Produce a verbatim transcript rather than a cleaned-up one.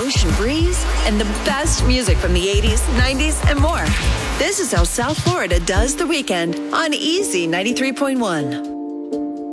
ocean breeze, and the best music from the eighties, nineties, and more. This is how South Florida does the weekend on Easy ninety-three point one.